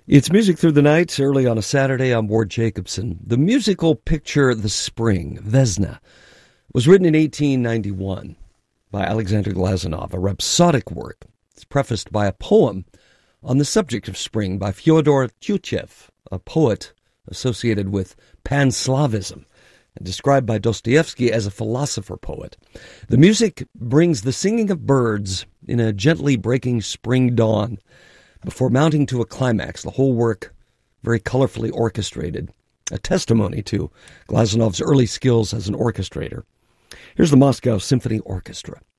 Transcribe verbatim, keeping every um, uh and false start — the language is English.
It's Music Through the Night, early on a Saturday. I'm Ward Jacobson. The musical picture The Spring, Vesna, was written in eighteen ninety-one by Alexander Glazunov, a rhapsodic work. It's prefaced by a poem on the subject of spring by Fyodor Tyutchev, a poet associated with Pan-Slavism, and described by Dostoevsky as a philosopher poet. The music brings the singing of birds in a gently breaking spring dawn, before mounting to a climax, the whole work very colorfully orchestrated, a testimony to Glazunov's early skills as an orchestrator. Here's the Moscow Symphony Orchestra.